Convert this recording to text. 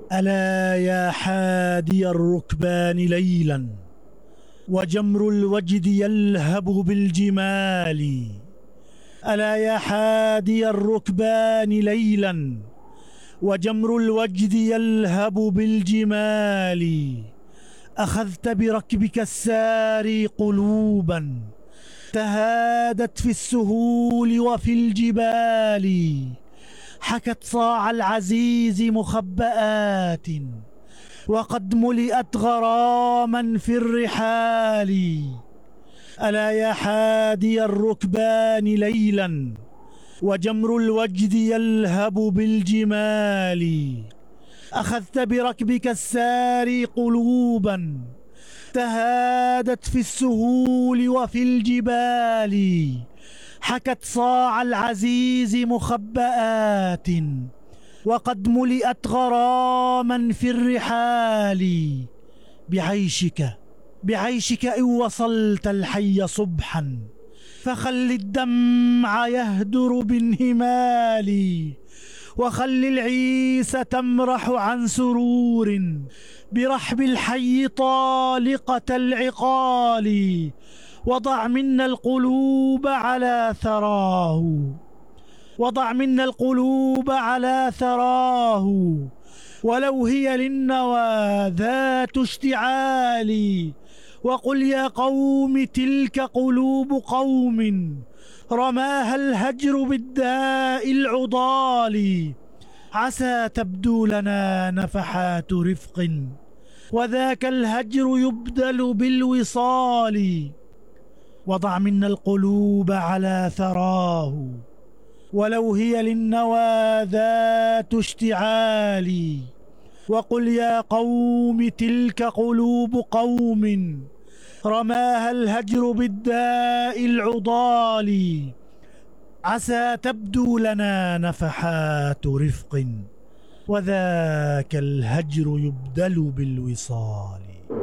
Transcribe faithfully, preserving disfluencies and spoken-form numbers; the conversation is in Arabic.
ألا يا حادي الركبان ليلا وجمر الوجد يلهب بالجمال. ألا يا حادي الركبان ليلا وجمر الوجد يلهب بالجمال. أخذت بركبك الساري قلوبا تهادت في السهول وفي الجبال. حكت صاع العزيز مخبآت وقد ملئت غراما في الرحال. ألا يا حادي الركبان ليلا وجمر الوجد يلهب بالجمال. أخذت بركبك الساري قلوبا تهادت في السهول وفي الجبال. حكت صاع العزيز مخبآت وقد ملئت غراما في الرحال. بعيشك بعيشك إن وصلت الحي صبحا فخل الدمع يهدر بانهمال. وخل العيس تمرح عن سرور برحب الحي طالقة العقال. وضع منا القلوب على ثراه وضع منا القلوب على ثراه ولو هي للنوى ذات اشتعال. وقل يا قوم تلك قلوب قوم رماها الهجر بالداء العضال. عسى تبدو لنا نفحات رفق وذاك الهجر يبدل بالوصال. وضع منا القلوب على ثراه ولو هي للنوى ذات اشتعال. وقل يا قوم تلك قلوب قوم رماها الهجر بالداء العضال. عسى تبدو لنا نفحات رفق وذاك الهجر يبدل بالوصال.